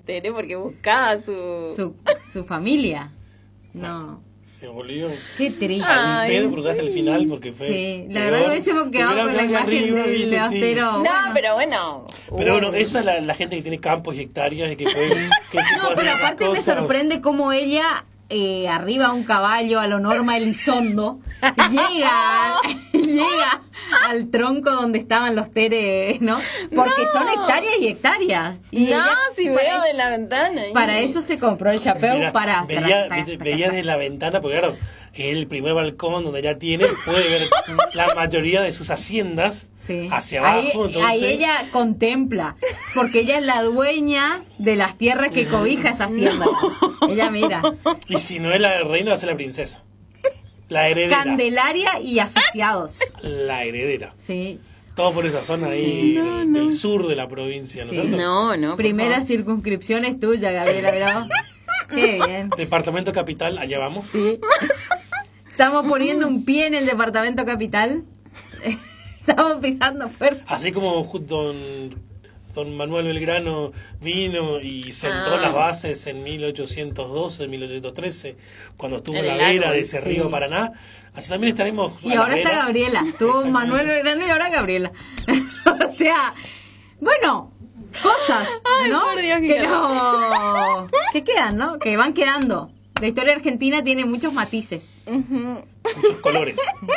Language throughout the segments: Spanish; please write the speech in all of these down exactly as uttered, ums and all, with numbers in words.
Tere porque buscaba su... Su, su familia. No. Se volvió. Qué triste. Al Ay, pedo cruzaste al final porque fue. Sí, la peor. verdad que hubiésemos quedado Hubiera con la hablado de imagen arriba, del viste, sí. austero. No, bueno. pero bueno. Pero bueno, Uy. esa es la, la gente que tiene campos y hectáreas y que puede. que No, puede pero hacer aparte me cosas. sorprende cómo ella, eh, arriba a un caballo, a lo Norma Elizondo, llega, llega al tronco donde estaban los Tere, ¿no? Porque No. son hectáreas y hectáreas. Y No, ella, si para, veo eso, de la ventana. ahí. para eso se compró el chapéu Mira, para... veía, viste, veía desde la ventana, porque claro, el primer balcón donde ella tiene, puede ver la mayoría de sus haciendas Sí. hacia abajo. Ahí, entonces, ahí ella contempla, porque ella es la dueña de las tierras que cobija esa hacienda. Ella mira, Y si no es la reina, va a ser la princesa. La heredera. Candelaria y asociados. La heredera. Sí. Todo por esa zona ahí del, del sur de la provincia, ¿no es Sí. cierto? No, no. por Primera favor. circunscripción es tuya, Gabriela, ¿verdad? Qué bien. Departamento capital, allá vamos. Sí. Estamos poniendo un pie en el departamento capital. Estamos pisando fuerte. Así como ju- don, don Manuel Belgrano vino y sentó Ah. las bases en mil ochocientos doce, mil ochocientos trece, cuando estuvo En en la el vera árbol, de ese sí. río Paraná, así también estaremos. Y a la ahora está vera. Gabriela. Tuvo Exactamente. Manuel Belgrano y ahora Gabriela. O sea, bueno, cosas, Ay, ¿no? por Dios, qué que no, que quedan, ¿no? Que van quedando. La historia argentina tiene muchos matices. Ujú. Muchos colores.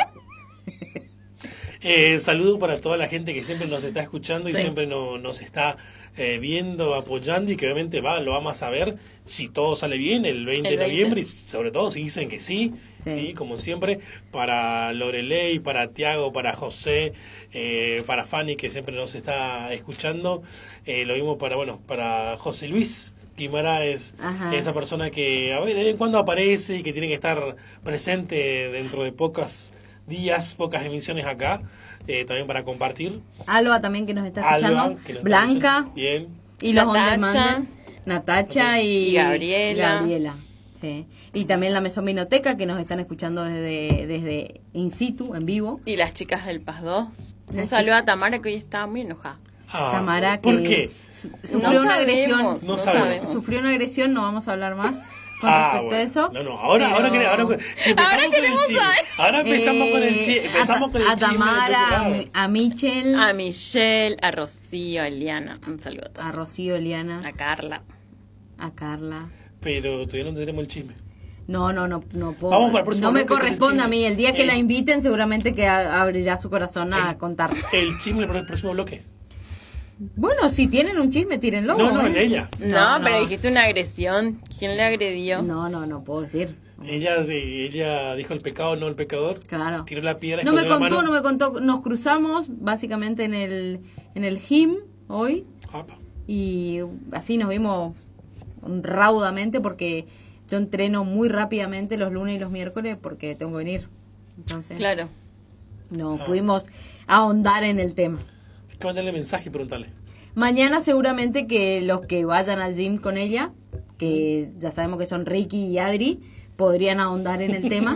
Eh, saludo para toda la gente que siempre nos está escuchando y Sí. siempre no- nos está eh, viendo, apoyando y que obviamente va, lo vamos a ver si todo sale bien el veinte El de noviembre y veinte. sobre todo si dicen que sí, Sí. sí, como siempre, para Lorelei, para Tiago, para José, eh, para Fanny que siempre nos está escuchando, eh, lo mismo para, bueno, para José Luis. Guimara es Ajá. esa persona que a ver, de vez en cuando aparece y que tiene que estar presente dentro de pocos días, pocas emisiones acá, eh, también para compartir. Alba también que nos está escuchando. Alba, que nos está Blanca escuchando. Bien. y los on Natacha. demand. Natacha y, Y Gabriela. Gabriela. Sí. Y también la Mesominoteca que nos están escuchando desde, desde in situ, en vivo. Y las chicas del Paz dos. Un Las saludo a Tamara que hoy estaba muy enojada. Ah, Tamara que ¿Por qué? su- sufrió No una sabemos, agresión. No no sabemos. sabemos. Sufrió una agresión, no vamos a hablar más con Ah, respecto bueno. a eso. No, no, ahora, pero- ahora, que- ahora, si empezamos Ahora con el queremos chisme. saber. Ahora empezamos con el Eh, chisme. Empezamos a, con el a chisme de Tamara, a, otro Mi- lado. a Michelle, A Michelle, a Rocío, a Eliana. Un saludo a todos. a Rocío, Eliana, A Carla. a Carla. Pero todavía no tenemos el chisme. No, no, no, no puedo. Vamos para el próximo no me bloque, que es el corresponde a chisme. mí. El día que Eh. la inviten, seguramente que a- abrirá su corazón a El- contar. El chisme para el próximo bloque. Bueno, si tienen un chisme, tírenlo. No, no, ¿eh? el de ella. No, No, pero no. dijiste una agresión. ¿Quién le agredió? No, no, no puedo decir. Ella, de, ella dijo el pecado, no el pecador. Claro. Tiró la piedra. No me escondió la contó, mano. no me contó. Nos cruzamos básicamente en el en el gym hoy Apa. y así nos vimos raudamente porque yo entreno muy rápidamente los lunes y los miércoles porque tengo que venir. Entonces, Claro. no Ah. pudimos ahondar en el tema. Hay que mandarle mensaje y preguntarle. Mañana seguramente que los que vayan al gym con ella, que ya sabemos que son Ricky y Adri, podrían ahondar en el tema.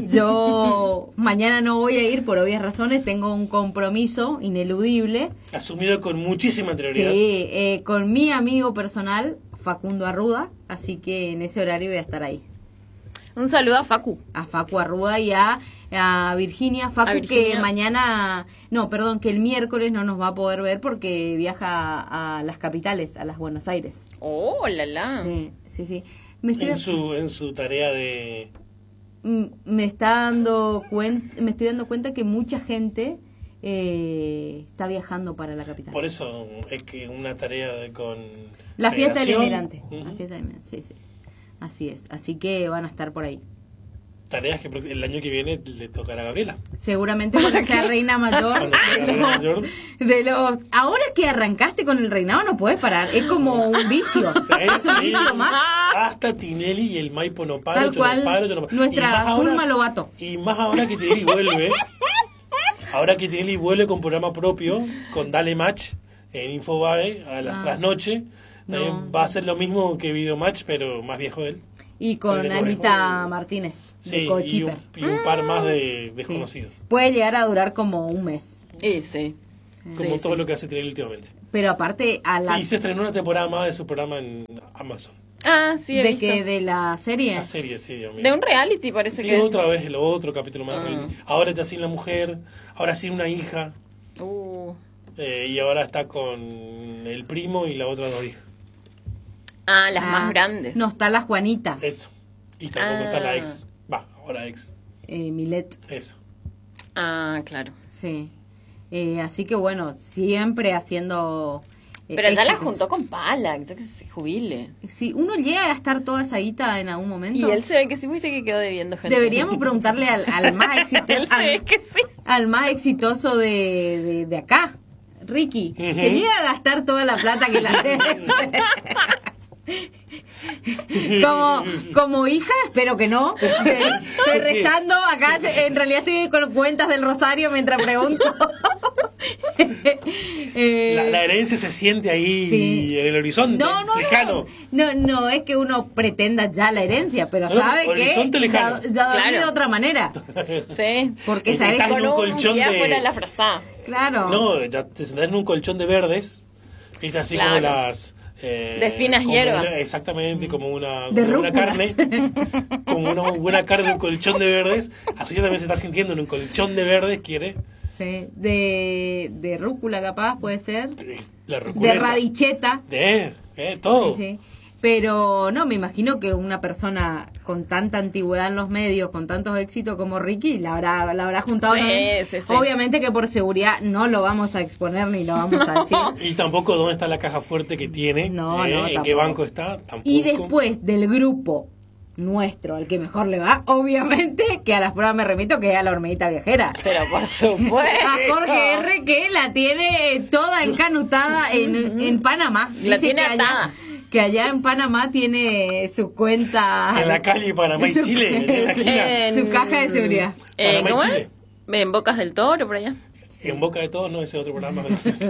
Yo mañana no voy a ir por obvias razones, tengo un compromiso ineludible. Asumido con muchísima anterioridad. Sí, eh, con mi amigo personal, Facundo Arruda, así que en ese horario voy a estar ahí. Un saludo a Facu. A Facu Arruda y a, a Virginia. Facu A Virginia. que mañana, no, perdón, que el miércoles no nos va a poder ver porque viaja a, a las capitales, a las Buenos Aires. Oh, la la. Sí, sí, sí. Me estoy, En su, en su tarea de... mm, me está dando cuenta, me estoy dando cuenta que mucha gente eh, está viajando para la capital. Por eso es que una tarea de- con... La fiesta del federación. inmigrante. Ujú. La fiesta del inmigrante, sí, sí. Así es. Así que van a estar por ahí. Tareas que el año que viene le tocará a Gabriela. Seguramente cuando sea reina mayor. Cuando sea de reina los- mayor. de los ahora que arrancaste con el reinado no puedes parar. Es como un vicio. Es un Sí. vicio más. Hasta Tinelli y el Maipo no paro, Tal yo cual, no paro, yo no paro. Y nuestra más ahora- Zulma Lobato. Y más ahora que Tinelli vuelve, ahora que Tinelli vuelve con programa propio, con Dale Match en Infobae a las Ah. trasnoche, también No. va a ser lo mismo que Video Match, pero más viejo él. Y con Pero de Anita Martínez, de Sí, y un, coequiper. y un par más de Sí. desconocidos. Puede llegar a durar como un mes. Y sí. Como Sí, todo sí. lo que hace Tinelli últimamente. Pero aparte a la Y se estrenó una temporada más de su programa en Amazon. Ah, sí, he ¿De visto. que ¿De la serie? La serie, sí, Dios mío. De un reality parece Sí, que. otra vez el otro capítulo más. Ah. Ahora ya sin la mujer, ahora sin una hija, Uh. eh, y ahora está con el primo y la otra dos hijas. Ah, las Ah, más grandes. No está la Juanita, Eso. Y tampoco Ah. está la ex. Va, ahora ex. eh, Milet. Eso. Ah, claro. Sí. Eh, así que bueno, siempre haciendo... eh, Pero ya la éxitos. juntó con Palak, ya que se jubile. Si uno llega a gastar toda esa guita en algún momento, Y él se ve que sí, viste que quedó debiendo gente. deberíamos preguntarle al, al más Él exitoso, se ve al, que sí. al más exitoso de, de, de acá, Ricky. Ujú. Se llega a gastar toda la plata que la hace. Como, como hija, espero que no. Estoy rezando acá, en realidad estoy con cuentas del rosario mientras pregunto. Eh, La, la herencia se siente ahí Sí. en el horizonte, no, no, lejano. no, no, no es que uno pretenda ya la herencia, pero No, sabe que horizonte lejano. ya, ya dormí Claro. de otra manera. Sí. Porque Y sabes estás que en un Con un colchón pie de- afuera de la frazada. claro. No, ya te sentás en un colchón de verdes, viste, así Claro. como las... eh, De finas como hierbas. una- exactamente, como una, De como una rúculas. carne, como una buena carne de un colchón de verdes, así también se está sintiendo en un colchón de verdes, quiere Sí, de, de rúcula capaz puede ser, eh, la de ruculeta. radicheta. De, eh, todo. Sí, sí. Pero no, me imagino que una persona con tanta antigüedad en los medios, con tantos éxitos como Ricky, la habrá, la habrá juntado Sí, también. sí, sí. Obviamente que por seguridad no lo vamos a exponer ni lo vamos a decir. Y tampoco dónde está la caja fuerte que tiene, No, eh, no, en qué tampoco. banco está, tampoco. Y después del grupo nuestro, al que mejor le va, obviamente que a las pruebas me remito, que es a la hormiguita viajera. Pero por supuesto. A Jorge R, que la tiene toda encanutada en, en Panamá. La Dice tiene que allá, atada. que allá en Panamá tiene su cuenta. En la calle Panamá y su- Chile, en la esquina. En- Su caja de seguridad. Eh, Panamá y ¿Cómo es? Chile. En Bocas del Toro, por allá. En boca de todos, no, ese otro programa.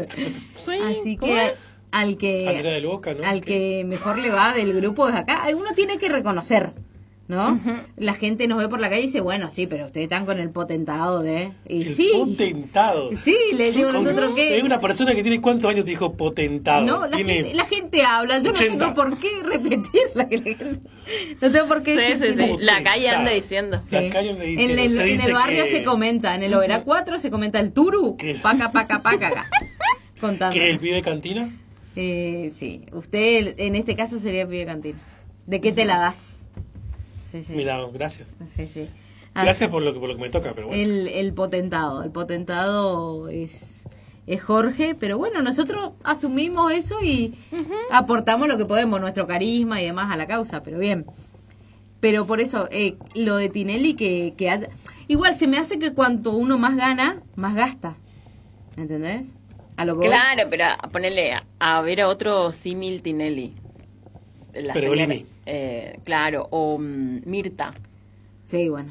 Así ¿Cómo que es? al que Andrea del Boca, ¿no? al que mejor le va del grupo es acá, uno tiene que reconocer, ¿no? La gente nos ve por la calle y dice, bueno, sí, pero ustedes están con el potentado de... Y El sí, potentado. sí, le digo nosotros que... Es una persona que tiene cuántos años te dijo potentado. No, la tiene gente, la gente habla, yo ochenta. no tengo por qué repetirla. Que la gente- no tengo por qué Sí, decir sí, que- sí. La calle anda diciendo. La Sí. calle anda En diciendo, el, se en dice el barrio que- se comenta, en el Overa cuatro se comenta el turu, ¿Qué? paca, paca, paca, acá. Contando. ¿Que el pibe de cantina? Eh, sí, usted en este caso sería pibe cantina. ¿De qué te la das? Sí, sí. Mira, gracias. Sí, sí. Así- Gracias por lo que por lo que me toca, pero bueno. el, el potentado, el potentado es, es Jorge, pero bueno, nosotros asumimos eso y aportamos lo que podemos, nuestro carisma y demás a la causa, pero bien. Pero por eso, eh, lo de Tinelli que, que haya... Igual se me hace que cuanto uno más gana, más gasta. ¿Entendés? A lo que voy. Claro, pero a ponerle a, a ver a otro símil Tinelli. La Pergolini. señora, eh, claro, o mm, Mirta. Sí, bueno.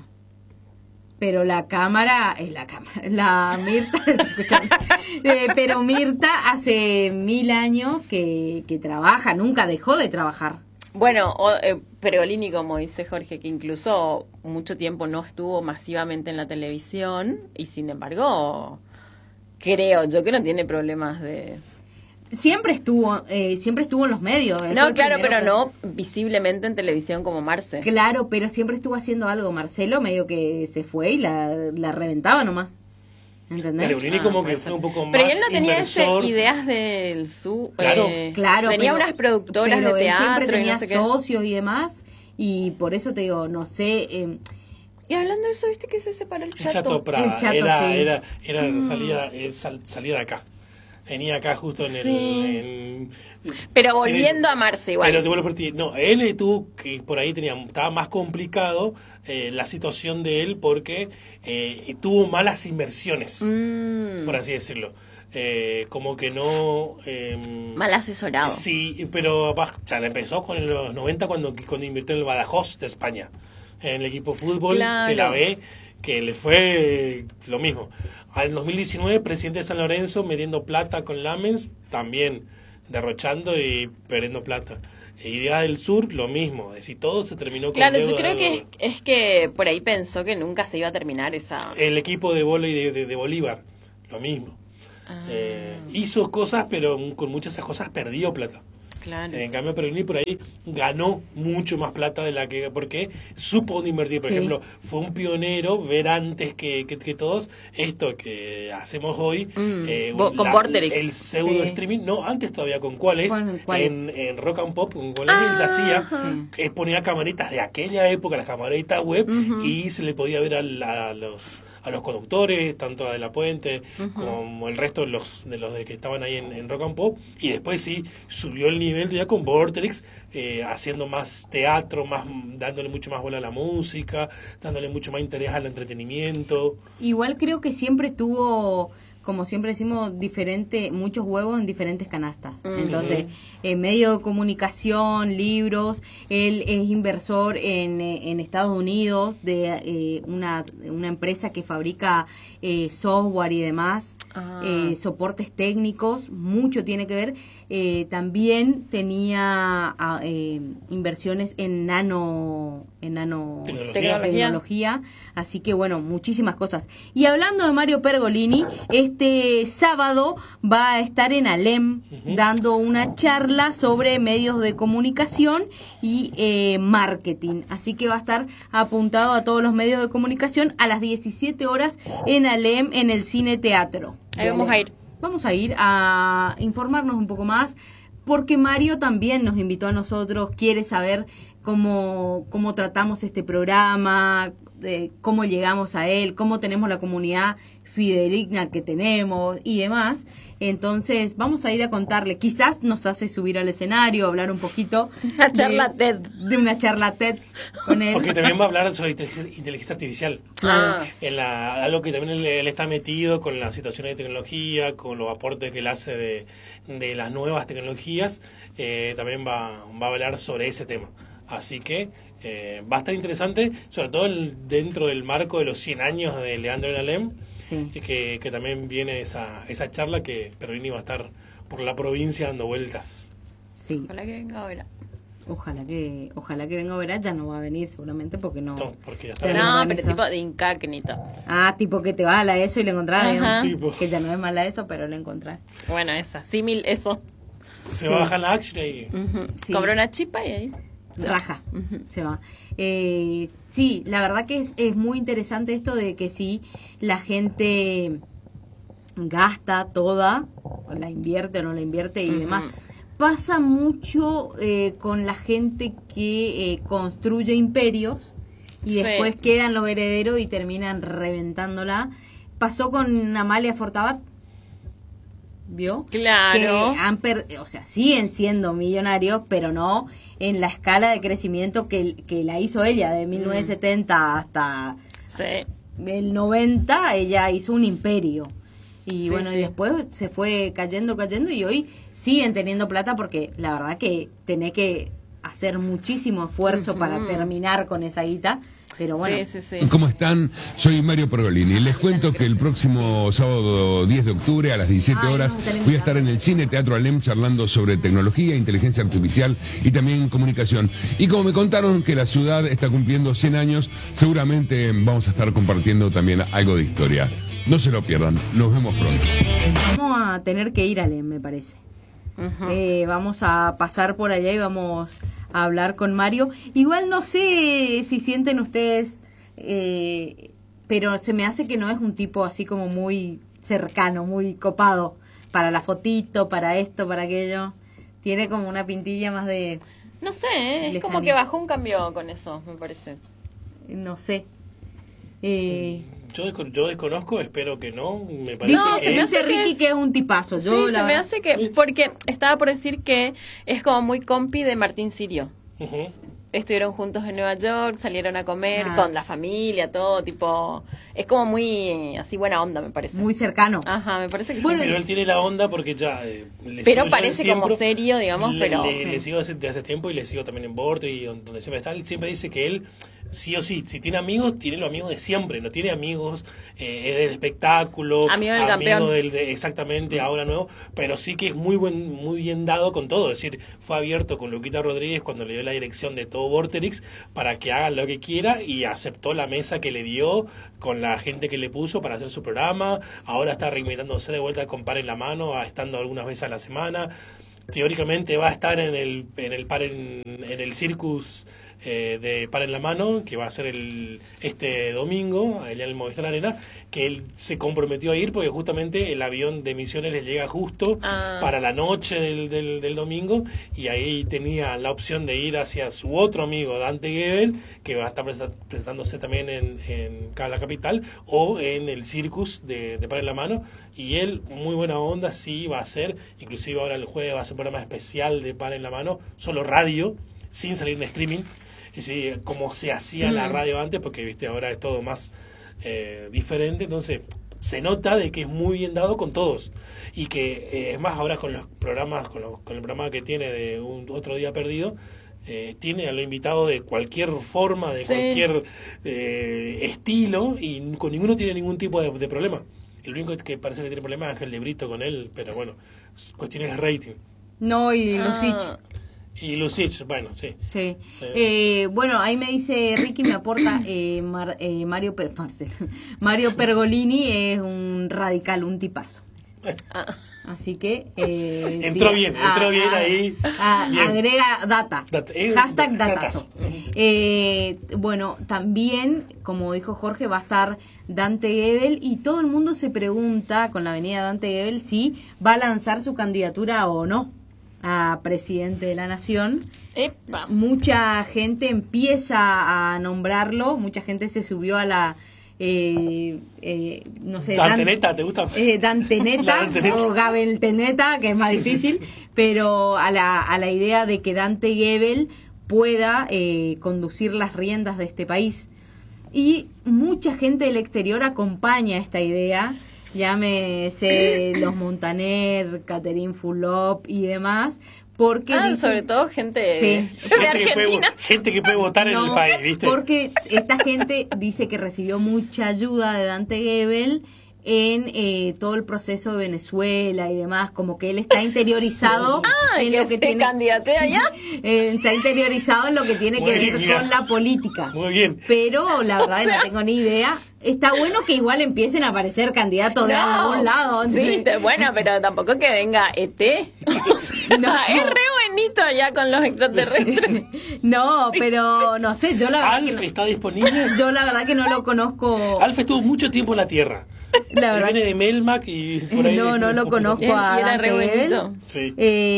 Pero la cámara, es la cámara, la Mirta, escúchame. Eh, pero Mirta hace mil años que, que trabaja, nunca dejó de trabajar. Bueno, o, eh, Pergolini, como dice Jorge, que incluso mucho tiempo no estuvo masivamente en la televisión y sin embargo, creo yo que no tiene problemas de... Siempre estuvo, eh, siempre estuvo en los medios. Él fue No, el claro, primero pero que- no visiblemente en televisión como Marce. Claro, pero siempre estuvo haciendo algo. Marcelo medio que se fue y la, la reventaba nomás. ¿Entendés? Pergolini Ah, como puede que ser. fue un poco más Pero él no tenía ese inversor. ideas del su... Claro. eh, Claro, tenía pero- unas productoras pero de él teatro siempre y tenía no sé qué. socios y demás. Y por eso te digo, no sé... eh, Y hablando de eso, ¿viste que se separó el El chato? Chato Prada El Chato, era, sí. era, era salía, él sal- salía de acá. Venía acá justo en el... Sí. en- Pero tiene- volviendo a Marce igual. Pero te vuelvo a repetir, no, él tuvo que por ahí tenía, estaba más complicado eh, la situación de él porque eh, tuvo malas inversiones, Mm, por así decirlo. Eh, como que no... eh, mal asesorado. Sí, pero bah, ya la empezó con los noventa cuando, cuando invirtió en el Badajoz de España, en el equipo de fútbol Claro. de la B, que le fue eh, lo mismo. En dos mil diecinueve, presidente de San Lorenzo, metiendo plata con Lamens, también derrochando y perdiendo plata. E Idea del Sur, lo mismo. Es decir, todo se terminó con Claro, yo deuda, creo que es, deuda. es que por ahí pensó que nunca se iba a terminar esa... El equipo de vóley de, de, de Bolívar, lo mismo. Ah. Eh, hizo cosas, pero con muchas de esas cosas perdió plata. Claro. En cambio, Pergolini por ahí ganó mucho más plata de la que... porque supo dónde invertir. Por Sí. ejemplo, fue un pionero ver antes que, que, que todos esto que hacemos hoy. Mm, eh, Bo- con Vorterix. El pseudo Sí. streaming. No, antes todavía con cuáles. ¿Con cuáles? En, en Rock and Pop, con cuáles él ya hacía. Sí. eh, ponía camaritas de aquella época, las camaritas web, Ujú. y se le podía ver a, la- a los a los conductores, tanto a De La Puente Ujú. como el resto de los de los de que estaban ahí en, en Rock and Pop, y después sí subió el nivel ya con Vorterix, eh, haciendo más teatro, más dándole mucho más bola a la música, dándole mucho más interés al entretenimiento. Igual creo que siempre tuvo, como siempre decimos, diferente, muchos huevos en diferentes canastas. Mm. Entonces, en medio de comunicación, libros, él es inversor en, eh, en Estados Unidos de eh, una, una empresa que fabrica eh, software y demás, Ah. eh, soportes técnicos, mucho tiene que ver. Eh, también tenía ah, eh, inversiones en nano, en nano Tecnología. tecnología, así que bueno, muchísimas cosas. Y hablando de Mario Pergolini, este sábado va a estar en Alem Ujú. dando una charla sobre medios de comunicación y eh, marketing, así que va a estar apuntado a todos los medios de comunicación a las diecisiete horas en Alem, en el Cine Teatro. Ahí vamos a ir. Vamos a ir a informarnos un poco más, porque Mario también nos invitó a nosotros, quiere saber cómo, cómo tratamos este programa, de cómo llegamos a él, cómo tenemos la comunidad fidedigna que tenemos y demás. Entonces vamos a ir a contarle, quizás nos hace subir al escenario, hablar un poquito Una charla de, TED. de una charla TED con él. Porque también va a hablar sobre inteligencia inteligencia artificial. Ah. En la, algo que también él, él está metido con las situaciones de tecnología, con los aportes que él hace de, de las nuevas tecnologías, eh, también va, va a hablar sobre ese tema. Así que eh, va a estar interesante, sobre todo el- dentro del marco de los cien años de Leandro Benalem, Sí. que, que también viene esa, esa charla que Pergolini va a estar por la provincia dando vueltas. Sí. Ojalá que venga ahora. Ojalá que, ojalá que venga a ver, ya no va a venir seguramente porque no. No, porque ya está Ya bien. no No, organizó. pero tipo de incógnito. Ah, tipo que te vas a la ESO y le encontrás, Ajá. digamos, Tipo. que ya no es mala ESO, pero le encontrás. Bueno, esa, símil, eso. Se Sí. va a bajar la action y... Ujú. Sí. Compró una chipa y ahí. Raja, Ujú. se va. Eh, sí, la verdad que es, es muy interesante esto de que si la gente gasta toda, o la invierte o no la invierte y Ujú. demás. Pasa mucho eh, con la gente que eh, construye imperios y Sí. después quedan los herederos y terminan reventándola. Pasó con Amalia Fortabat, ¿vio? Claro. Que han per- o sea, siguen siendo millonarios, pero no en la escala de crecimiento que, que la hizo ella, de mil novecientos setenta hasta Sí. el noventa, ella hizo un imperio. Y Sí, bueno, sí. y después se fue cayendo, cayendo, y hoy siguen teniendo plata porque la verdad que tenés que hacer muchísimo esfuerzo Ujú. para terminar con esa guita, pero bueno. Sí, sí, sí. ¿Cómo están? Soy Mario Pergolini. Les cuento que el próximo sábado diez de octubre a las diecisiete Ay, horas no, está voy a estar en el Cine Teatro Alem charlando sobre tecnología, inteligencia artificial y también comunicación. Y como me contaron que la ciudad está cumpliendo cien años, seguramente vamos a estar compartiendo también algo de historia. No se lo pierdan. Nos vemos pronto. Vamos a tener que ir a Alem, me parece. Ujú. Eh, vamos a pasar por allá y vamos a hablar con Mario. Igual no sé si sienten ustedes, eh, pero se me hace que no es un tipo así como muy cercano, muy copado para la fotito, para esto, para aquello. Tiene como una pintilla más de, No sé, ¿eh? es como Lejanía. que bajó un cambio con eso, me parece. no sé. Eh, Yo, desco- yo desconozco, espero que no. Me parece dice No, que se me dice hace que Ricky es- que es un tipazo. Yo, sí, la se me verdad- hace que... Porque estaba por decir que es como muy compi de Martín Sirio. Ujú. Estuvieron juntos en Nueva York, salieron a comer Ah. con la familia, todo, tipo... Es como muy, así, buena onda, me parece. muy cercano. Ajá, me parece que Bueno, sí. Pero él tiene la onda porque ya... eh, le Pero sigo yo parece desde como serio, digamos, le, pero- Le, sí. le sigo desde, desde hace tiempo y le sigo también en Border y donde donde siempre está. Él siempre dice que él, sí o sí, si tiene amigos, tiene los amigos de siempre. No tiene amigos eh, del espectáculo. Amigo del campeón. del de- exactamente, ahora nuevo. Pero sí que es muy buen muy bien dado con todo. Es decir, fue abierto con Luquita Rodríguez cuando le dio la dirección de todo Vorterix para que haga lo que quiera y aceptó la mesa que le dio con la gente que le puso para hacer su programa. Ahora está reinventándose de vuelta con Par en la Mano, a- estando algunas veces a la semana. teóricamente va a estar en el, en el par en, en el Circus eh, de Par en la Mano, que va a ser el este domingo, allá en el Movistar Arena, que él se comprometió a ir porque justamente el avión de Misiones le llega justo ah. para la noche del, del, del domingo, y ahí tenía la opción de ir hacia su otro amigo, Dante Gebel, que va a estar presentándose también en, en la capital, o en el Circus de, de Par en la Mano, y él, muy buena onda, sí va a hacer, inclusive ahora el jueves va a ser un programa especial de Par en la Mano, solo radio, sin salir en streaming, y sí, como se hacía mm. la radio antes, porque viste ahora es todo más eh, diferente, entonces se nota de que es muy bien dado con todos, y que eh, es más ahora con los programas, con, los, con el programa que tiene de un Otro Día Perdido, eh, tiene a los invitados de cualquier forma, de sí. cualquier eh, estilo, y con ninguno tiene ningún tipo de, de problema. El único que parece que tiene problema es Ángel de Brito con él, pero bueno, cuestiones de rating. No, y ah. Lucich. Y Lucich, bueno, sí. Sí. Eh, bueno, ahí me dice Ricky, me aporta eh, Mar, eh, Mario, per, Mario Pergolini es un radical, un tipazo. Ah. Así que... Eh, entró tira, bien, entró a, bien a, ahí. A, bien. Agrega data. data eh, Hashtag datazo. datazo. Eh, bueno, también, como dijo Jorge, va a estar Dante Gebel, y todo el mundo se pregunta con la venida de Dante Gebel si va a lanzar su candidatura o no a presidente de la nación. Epa. Mucha gente empieza a nombrarlo, mucha gente se subió a la... Eh, eh, no sé, Danteneta, ¿te gusta? Eh, Danteneta o Gabelteneta, que es más difícil, pero a la, a la idea de que Dante Gebel pueda eh, conducir las riendas de este país. Y mucha gente del exterior acompaña esta idea, llámese los Montaner, Catherine Fulop y demás, porque ah, dicen, sobre todo gente sí. de gente Argentina. Que puede, gente que puede votar no, en el país, ¿viste? Porque esta gente dice que recibió mucha ayuda de Dante Gebel en eh, todo el proceso de Venezuela y demás, como que él está interiorizado ah, en que lo que se tiene, candidatea allá. Eh, está interiorizado en lo que tiene Muy que bien, ver mira. con la política. Muy bien. Pero la verdad O sea, no tengo ni idea. Está bueno que igual empiecen a aparecer candidatos no, de algún lado. Sí, te, bueno, pero tampoco que venga E T. O sea, no. Es re buenito allá con los extraterrestres. No, pero no sé, yo la verdad Alf que no, está disponible. yo la verdad que no lo conozco. Alf estuvo mucho tiempo en la Tierra. La verdad Él viene de Melmac y por ahí. no, no lo conozco Y a era Dante re Gebel. bonito. Sí.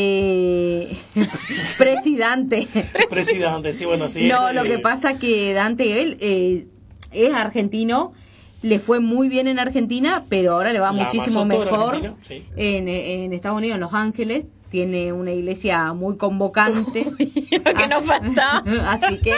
Eh, presidente. Presidente, sí, bueno, sí. No, eh, lo que pasa que Dante Gebel eh, es argentino, le fue muy bien en Argentina, pero ahora le va La muchísimo amasó todo en mejor Argentina, sí. en, en Estados Unidos, en Los Ángeles. Tiene una iglesia muy convocante. Uy, lo que nos faltaba. Así que,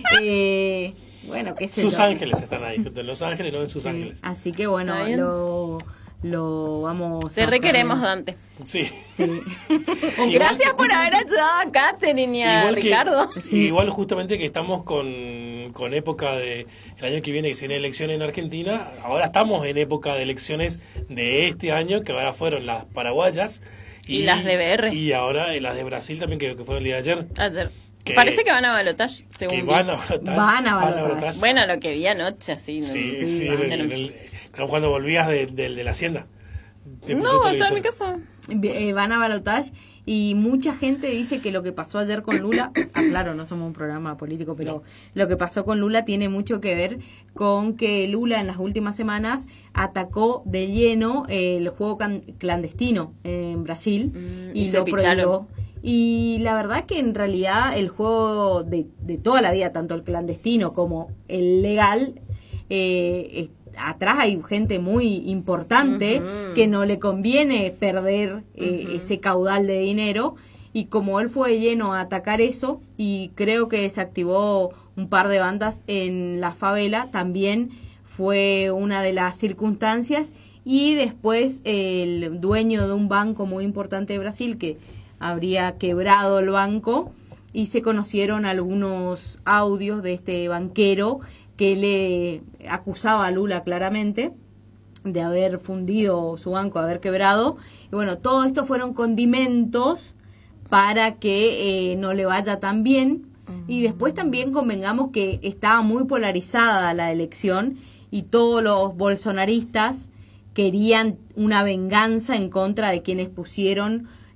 eh, bueno, qué sé Sus yo. Ángeles están ahí, en Los Ángeles, no en Sus Sí, Ángeles. así que bueno, Está bien. lo, lo vamos Te a requeremos, poner. Dante. Sí. Sí. Igual Gracias que- por haber ayudado a Catherine y a Igual que- Ricardo. Sí. Igual justamente que estamos con, con época de el año que viene que se viene elecciones en Argentina, ahora estamos en época de elecciones de este año, que ahora fueron las paraguayas. Y las de B R. Y ahora las de Brasil también, que, que fueron el día de ayer. Ayer. Que- Parece que van a balotaje, según Que vi. van a balotar. Van a balotaje. Bueno, lo que vi anoche, así. ¿no? Sí, Sí, sí, van. en el- en el- como cuando volvías de, de, de la hacienda. Te puso No, el está en mi televisor. casa. Eh, van a balotaje y mucha gente dice que lo que pasó ayer con Lula, ah, claro, no somos un programa político, pero No. lo que pasó con Lula tiene mucho que ver con que Lula en las últimas semanas atacó de lleno eh, el juego can- clandestino en Brasil Mm, y, y se lo picharon. prohibió. Y la verdad que en realidad el juego de, de toda la vida, tanto el clandestino como el legal, eh, es- atrás hay gente muy importante Ujú. que no le conviene perder eh, Ujú. ese caudal de dinero, y como él fue lleno a atacar eso y creo que desactivó un par de bandas en la favela, también fue una de las circunstancias. Y después el dueño de un banco muy importante de Brasil, que habría quebrado el banco, y se conocieron algunos audios de este banquero que le acusaba a Lula claramente de haber fundido su banco, de haber quebrado. Y bueno, todo esto fueron condimentos para que eh, no le vaya tan bien. Y después también convengamos que estaba muy polarizada la elección y todos los bolsonaristas querían una venganza en contra de quienes pusieron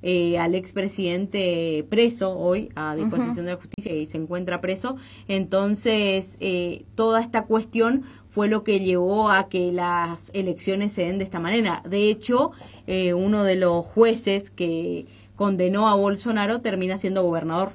eh, al expresidente preso hoy a disposición uh-huh. de la justicia y se encuentra preso. Entonces, eh, toda esta cuestión fue lo que llevó a que las elecciones se den de esta manera. De hecho, eh, uno de los jueces que condenó a Bolsonaro termina siendo gobernador.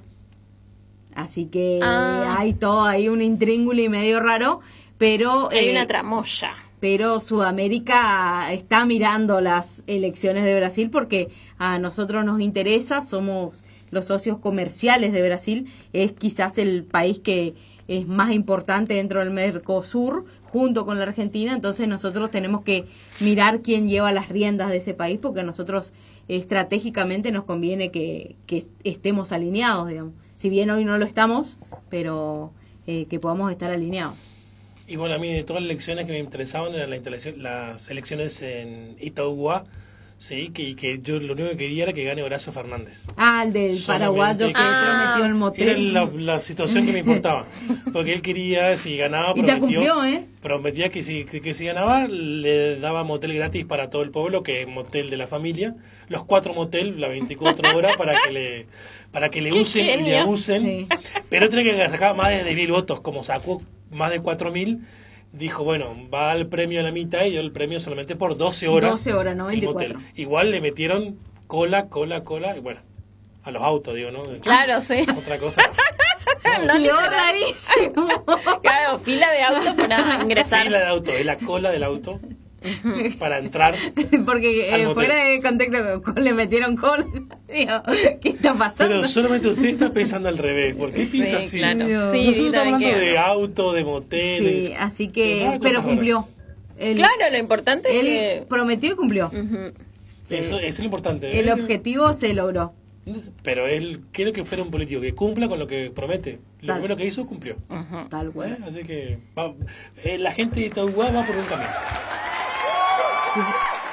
Así que ah. hay todo, hay un intríngulo y medio raro, pero... Hay eh, una tramoya. Pero Sudamérica está mirando las elecciones de Brasil porque a nosotros nos interesa, somos los socios comerciales de Brasil, es quizás el país que es más importante dentro del Mercosur, junto con la Argentina, entonces nosotros tenemos que mirar quién lleva las riendas de ese país, porque a nosotros estratégicamente nos conviene que, que estemos alineados, digamos. Si bien hoy no lo estamos, pero eh, que podamos estar alineados. Y bueno, a mí de todas las elecciones que me interesaban eran la las elecciones en Itaúa, sí, que, que yo lo único que quería era que gane Horacio Fernández. Ah, el del Solamente paraguayo que ah, prometió el motel. Era la, la situación que me importaba, porque él quería, si ganaba, prometió, y ya cumplió, ¿eh? prometía que si, que, que si ganaba le daba motel gratis para todo el pueblo, que es motel de la familia, los cuatro motel, las veinticuatro horas, para que le para que le usen y le abusen, sí. Pero tiene que sacar más de mil votos, como sacó más de cuatro mil, dijo, bueno, va al premio a la mitad y dio el premio solamente por doce horas. doce horas, no veinticuatro. Igual le metieron cola, cola, cola, y bueno, a los autos, digo, ¿no? Claro, sí. Otra cosa. No, no, rarísimo. Claro, fila de auto para ingresar. Fila de auto, es la cola del auto para entrar. Porque eh, fuera de contexto le metieron cola. Digo, ¿qué está pasando? Pero solamente usted está pensando al revés. ¿Por qué piensa sí, así? Claro. Sí, nosotros estamos hablando que... de auto, de moteles. Sí, así que, pero cumplió. Él, claro, lo importante él es que... prometió y cumplió. Uh-huh. Sí. Eso, eso es lo importante. El ¿eh? objetivo se logró. Pero él, quiero que espera un político que cumpla con lo que promete. Lo Tal. primero que hizo, cumplió. Uh-huh. Tal cual. ¿Eh? Así que va, eh, la gente de Itaúa va por un camino. Sí.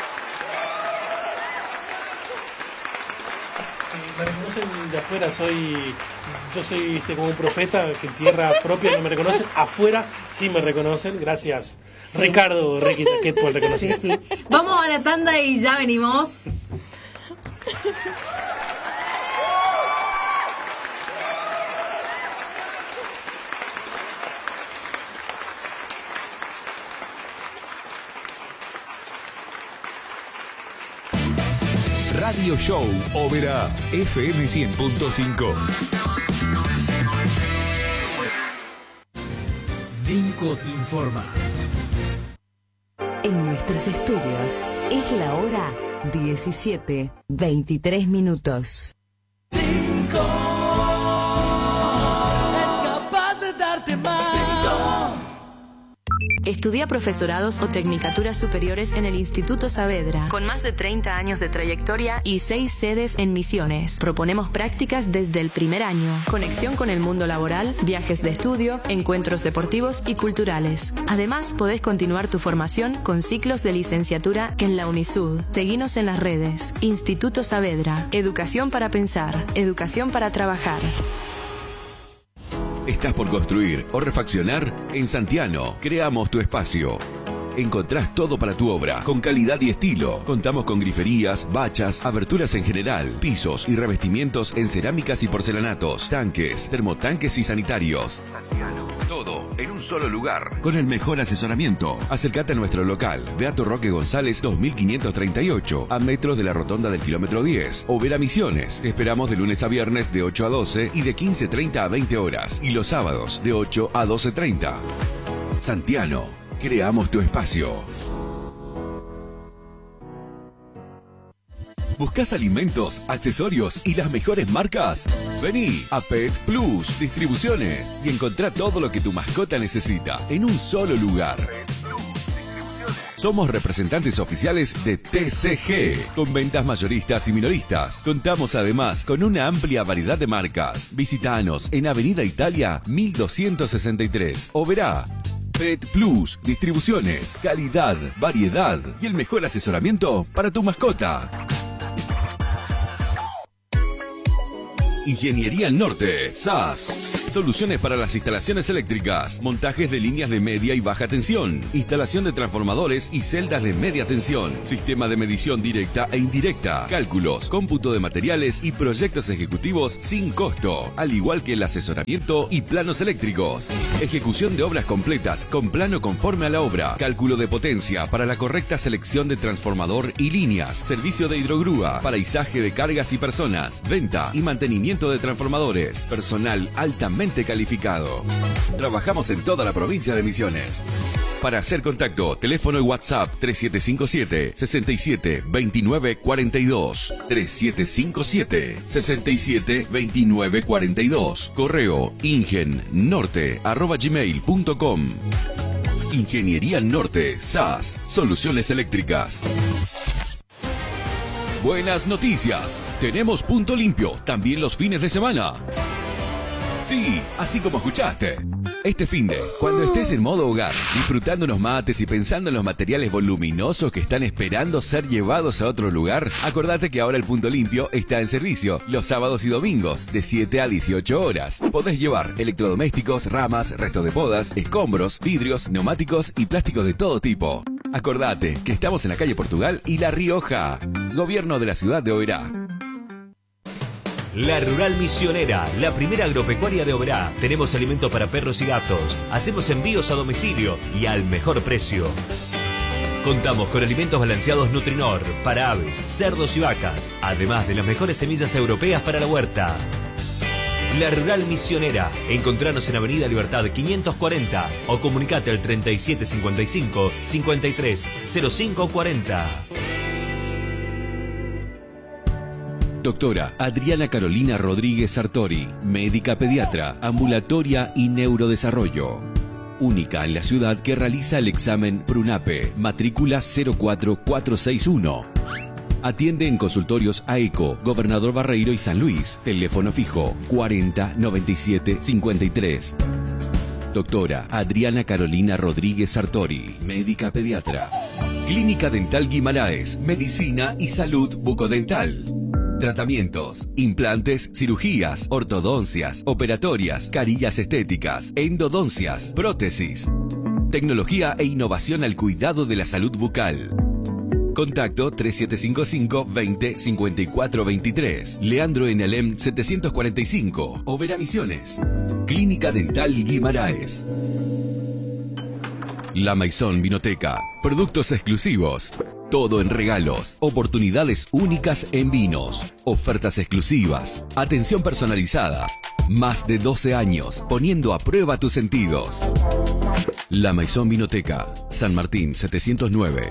Me reconocen de afuera, soy yo soy este, como un profeta, que en tierra propia no me reconocen, afuera sí me reconocen, gracias sí. Ricardo, Ricky Taquet por el reconocimiento. Sí, sí. Vamos a la tanda y ya venimos. Radio Show Oberá F M cien punto cinco. Vinco te informa. En nuestros estudios es la hora diecisiete, veintitrés minutos. Vinco es capaz de darte más. Estudia profesorados o tecnicaturas superiores en el Instituto Saavedra, con más de treinta años de trayectoria y seis sedes en Misiones. Proponemos prácticas desde el primer año, conexión con el mundo laboral, viajes de estudio, encuentros deportivos y culturales. Además, podés continuar tu formación con ciclos de licenciatura en la UNISUD. Seguinos en las redes. Instituto Saavedra. Educación para pensar. Educación para trabajar. ¿Estás por construir o refaccionar? En Santiano, creamos tu espacio. Encontrás todo para tu obra, con calidad y estilo. Contamos con griferías, bachas, aberturas en general, pisos y revestimientos en cerámicas y porcelanatos, tanques, termotanques y sanitarios. Todo en un solo lugar, con el mejor asesoramiento. Acércate a nuestro local, Beato Roque González dos mil quinientos treinta y ocho, a metros de la rotonda del kilómetro diez. Oberá Misiones. Te esperamos de lunes a viernes de ocho a doce y de quince treinta a veinte horas. Y los sábados de ocho a doce treinta. Santiano, creamos tu espacio. ¿Buscas alimentos, accesorios y las mejores marcas? Vení a Pet Plus Distribuciones y encontrá todo lo que tu mascota necesita en un solo lugar. Somos representantes oficiales de T C G, con ventas mayoristas y minoristas. Contamos además con una amplia variedad de marcas. Visítanos en Avenida Italia mil doscientos sesenta y tres. Oberá. Pet Plus Distribuciones, calidad, variedad y el mejor asesoramiento para tu mascota. Ingeniería Norte, S A S. Soluciones para las instalaciones eléctricas, montajes de líneas de media y baja tensión, instalación de transformadores y celdas de media tensión, sistema de medición directa e indirecta, cálculos, cómputo de materiales y proyectos ejecutivos sin costo, al igual que el asesoramiento y planos eléctricos. Ejecución de obras completas con plano conforme a la obra, cálculo de potencia para la correcta selección de transformador y líneas, servicio de hidrogrúa para izaje de cargas y personas, venta y mantenimiento de transformadores, personal altamente calificado. Trabajamos en toda la provincia de Misiones. Para hacer contacto, teléfono y WhatsApp tres siete cinco siete, seis siete dos nueve cuatro dos, tres siete cinco siete, seis siete dos nueve cuatro dos, correo ingennorte arroba gmail punto com. Ingeniería Norte, S A S, soluciones eléctricas. Buenas noticias, tenemos punto limpio también los fines de semana. Sí, así como escuchaste. Este finde, cuando estés en modo hogar, disfrutando unos mates y pensando en los materiales voluminosos que están esperando ser llevados a otro lugar, acordate que ahora el Punto Limpio está en servicio los sábados y domingos de siete a dieciocho horas. Podés llevar electrodomésticos, ramas, restos de podas, escombros, vidrios, neumáticos y plásticos de todo tipo. Acordate que estamos en la calle Portugal y La Rioja. Gobierno de la ciudad de Oberá. La Rural Misionera, la primera agropecuaria de Oberá. Tenemos alimento para perros y gatos. Hacemos envíos a domicilio y al mejor precio. Contamos con alimentos balanceados Nutrinor para aves, cerdos y vacas, además de las mejores semillas europeas para la huerta. La Rural Misionera. Encontranos en Avenida Libertad quinientos cuarenta o comunicate al treinta y siete cincuenta y cinco, cincuenta y tres cero cinco cuarenta. Doctora Adriana Carolina Rodríguez Sartori, médica pediatra, ambulatoria y neurodesarrollo. Única en la ciudad que realiza el examen PRUNAPE, matrícula cero cuatro cuatro seis uno. Atiende en consultorios AECO, Gobernador Barreiro y San Luis. Teléfono fijo cuarenta noventa y siete cincuenta y tres. Doctora Adriana Carolina Rodríguez Sartori, médica pediatra. Clínica Dental Guimaraes, medicina y salud bucodental. Tratamientos, implantes, cirugías, ortodoncias, operatorias, carillas estéticas, endodoncias, prótesis. Tecnología e innovación al cuidado de la salud bucal. Contacto tres siete cinco cinco, veinte, cincuenta y cuatro veintitrés. Leandro en Alem setecientos cuarenta y cinco. Oberá Misiones. Clínica Dental Guimaraes. La Maison Vinoteca. Productos exclusivos. Todo en regalos. Oportunidades únicas en vinos. Ofertas exclusivas. Atención personalizada. Más de doce años poniendo a prueba tus sentidos. La Maison Vinoteca. San Martín setecientos nueve.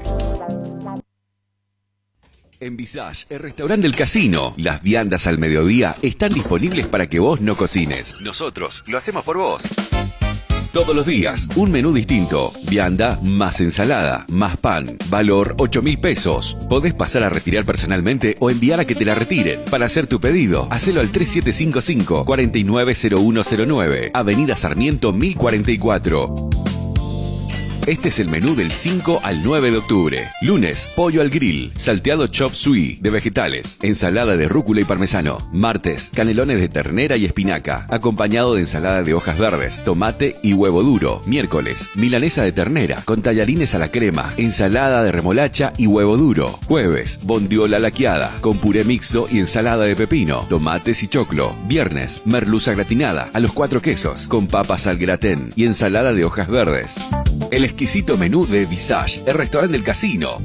En Visage, el restaurante del casino, las viandas al mediodía están disponibles para que vos no cocines. Nosotros lo hacemos por vos. Todos los días, un menú distinto. Vianda más ensalada, más pan. Valor ocho mil pesos. Podés pasar a retirar personalmente o enviar a que te la retiren. Para hacer tu pedido, hacelo al tres siete cinco cinco, cuatro nueve cero uno cero nueve. Avenida Sarmiento mil cuarenta y cuatro. Este es el menú del cinco al nueve de octubre. Lunes, pollo al grill, salteado chop suey de vegetales, ensalada de rúcula y parmesano. Martes, canelones de ternera y espinaca, acompañado de ensalada de hojas verdes, tomate y huevo duro. Miércoles, milanesa de ternera, con tallarines a la crema, ensalada de remolacha y huevo duro. Jueves, bondiola laqueada, con puré mixto y ensalada de pepino, tomates y choclo. Viernes, merluza gratinada, a los cuatro quesos, con papas al gratén y ensalada de hojas verdes. El exquisito menú de Visage, el restaurante del casino.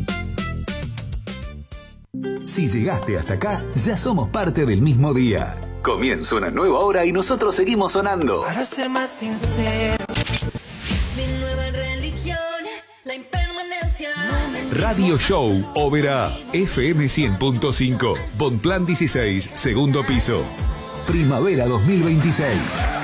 Si llegaste hasta acá, ya somos parte del mismo día. Comienza una nueva hora y nosotros seguimos sonando. Para ser más sincero, mi nueva religión, la impermanencia. Radio Show Oberá, F M cien punto cinco, Bonplan dieciséis, segundo piso. Primavera dos mil veintiséis.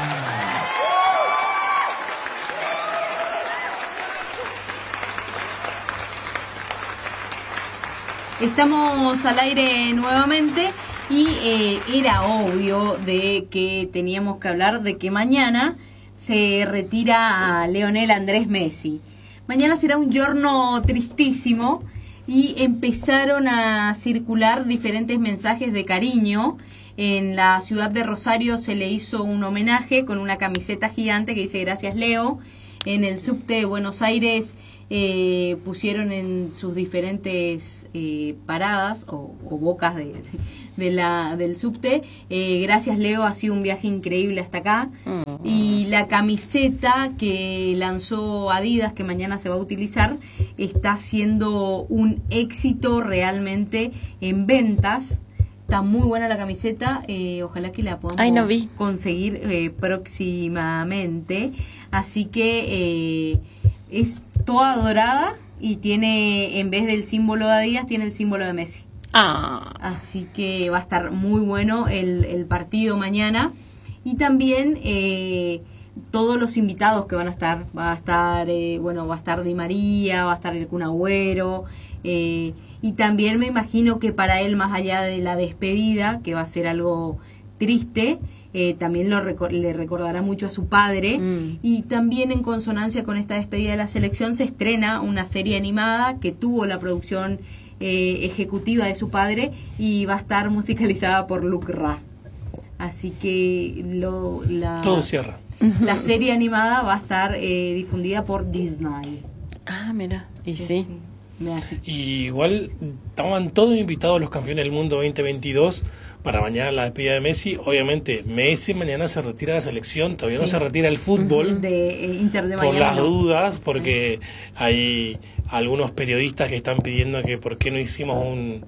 Estamos al aire nuevamente y eh, era obvio de que teníamos que hablar de que mañana se retira a Lionel Andrés Messi. Mañana será un giorno tristísimo y empezaron a circular diferentes mensajes de cariño En la ciudad de Rosario se le hizo un homenaje con una camiseta gigante que dice Gracias Leo. En el subte de Buenos Aires eh, pusieron en sus diferentes eh, paradas o, o bocas de, de la, del subte, eh, Gracias Leo, ha sido un viaje increíble hasta acá. Uh-huh. Y la camiseta que lanzó Adidas, que mañana se va a utilizar, está siendo un éxito realmente en ventas. Está muy buena la camiseta, eh, ojalá que la podamos Ay, no vi. conseguir eh, próximamente. Así que eh, es toda dorada y tiene, en vez del símbolo de Adidas, tiene el símbolo de Messi. Ah. Así que va a estar muy bueno el, el partido mañana. Y también eh, todos los invitados que van a estar. Va a estar, eh, bueno, va a estar Di María, va a estar el Kun Agüero, eh, y también me imagino que para él, más allá de la despedida, que va a ser algo triste, eh, también lo recor- le recordará mucho a su padre. Mm. Y también en consonancia con esta despedida de la selección se estrena una serie animada que tuvo la producción eh, ejecutiva de su padre y va a estar musicalizada por Luc Ra. Así que lo, la, todo cierra. La serie animada va a estar eh, difundida por Disney. Ah, mira, y sí, sí. sí. Y igual estaban todos invitados los campeones del mundo veinte veintidós para mañana la despedida de Messi. Obviamente Messi mañana se retira de la selección, todavía sí. no se retira el fútbol de eh, Inter de por Miami, las no. dudas, porque sí. hay algunos periodistas que están pidiendo que por qué no hicimos un